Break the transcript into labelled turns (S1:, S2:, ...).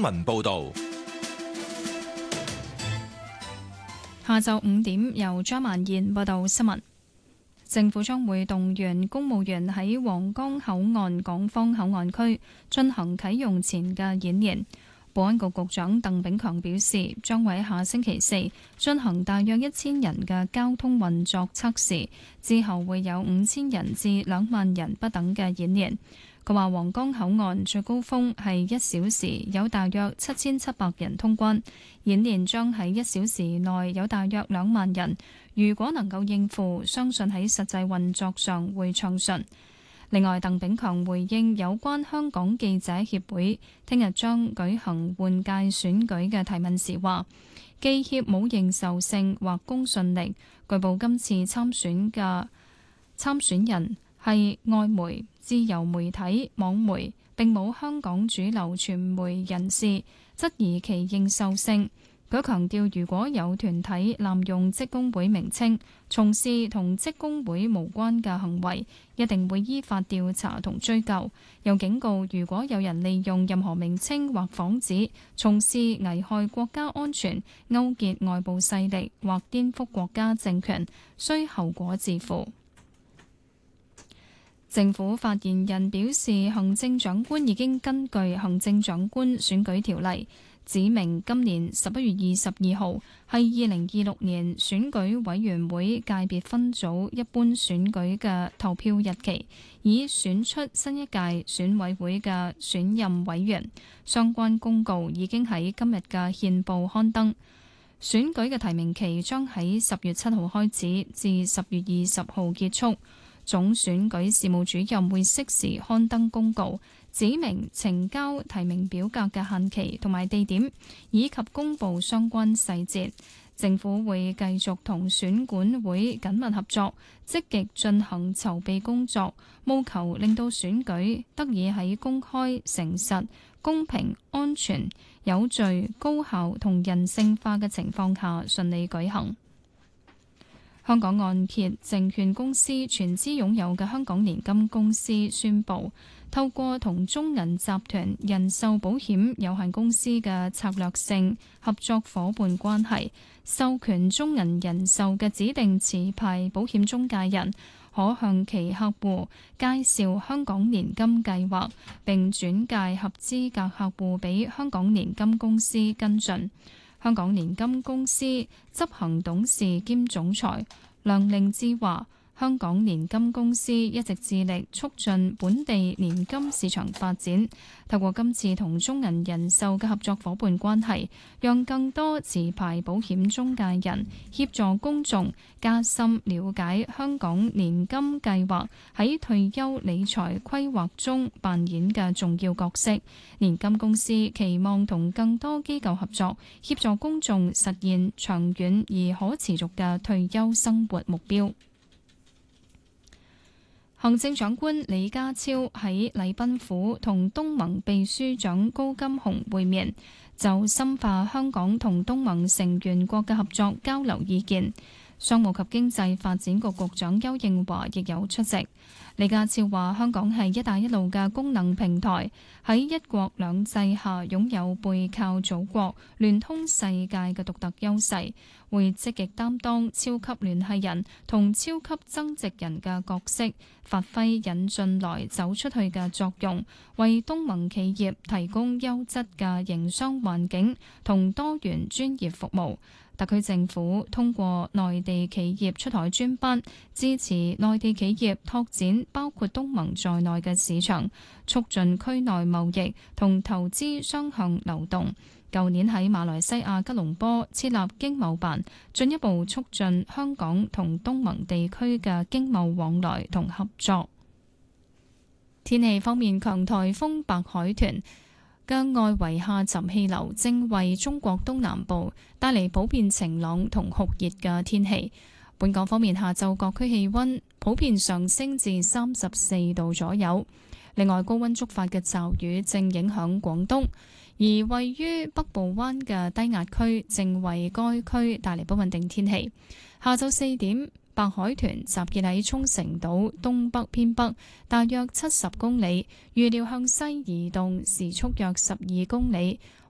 S1: 聞報導。
S2: 下晝5點，由張曼燕報道新聞。政府將會動員公務員喺皇崗口岸港方口岸區進行啟用前嘅演練。保安局局長鄧炳強表示，將會喺下星期四進行大約1000人嘅交通運作測試，之後會有5000人至2萬人不等嘅演練。佢話皇崗口岸最高峰係1小時有大約7700人通關，演練將喺1小時內有大約2萬人。如果能夠應付，相信喺實際運作上會暢順。另外，鄧炳強回應有關香港記者協會聽日將舉行換屆選舉嘅提問時話，記協冇認受性或公信力。據報今次參選人係外媒、自由媒體、網媒，並冇香港主流傳媒人士，質疑其認受性。佢強調，如果有團體濫用職工會名稱，從事同職工會無關嘅行為，一定會依法調查同追究。又警告，如果有人利用任何名稱或幌子，從事危害國家安全、勾結外部勢力或顛覆國家政權，需後果自負。政府發言人表示，行政長官已經根據《行政長官選舉條例》指明今年11月22號係2026年選舉委員會界別分組一般選舉嘅投票日期，以選出新一屆選委會嘅選任委員。相關公告已經喺今日嘅憲報刊登。選舉嘅提名期將喺10月7號開始至10月20號結束。總選舉事務主任會適時刊登公告，指明呈交提名表格嘅限期同埋地點，以及公布相關細節。政府會繼續同選管會緊密合作，積極進行籌備工作，務求令到選舉得以喺公開、誠實、公平、安全、有序、高效同人性化嘅情況下順利舉行。香港按揭證券公司全資擁有嘅香港年金公司宣布，透過同中銀集團人壽保險有限公司嘅策略性合作夥伴關係，授權中銀人壽嘅指定持牌保險中介人可向其客戶介紹香港年金計劃，並轉介合資格客戶俾香港年金公司跟進。香港年金公司執行董事兼總裁梁令志話，香港年金公司一直致力促進本地年金市場發展，透過今次同中銀人壽嘅合作夥伴關係，讓更多持牌保險中介人協助公眾加深了解香港年金計劃喺退休理財規劃中扮演嘅重要角色。年金公司期望同更多機構合作，協助公眾實現長遠而可持續嘅退休生活目標。行政長官李家超喺禮賓府同東盟秘書長高金洪會面，就深化香港同東盟成員國嘅合作交流意見。商務及經濟發展局局長邱應華亦有出席。李家超話：香港係一帶一路嘅功能平台，喺一國兩制下擁有背靠祖國、聯通世界嘅獨特優勢，會積極擔當超級聯繫人同超級增值人嘅角色，發揮引進來走出去嘅作用，為東盟企業提供優質嘅營商環境同多元專業服務。特區政府通過內地企業出海專班，支持內地企業拓展包括東盟在內嘅市場，促進區內貿易同投資雙向流動。舊年喺馬來西亞吉隆坡設立經貿辦，進一步促進香港同東盟地區嘅經貿往來同合作。天氣方面，強颱風白海豚嘅外圍下沉氣流正為中國東南部帶嚟普遍晴朗同酷熱嘅天氣。本港方面，下晝各區氣溫普遍上升至34度左右。另外，高溫觸發嘅驟雨正影響廣東，而位於北部灣嘅低壓區正為該區帶嚟不穩定天氣。下晝4點，白海豚集結喺沖繩島東北偏北大約70公里，預料向西移動，時速約12公里，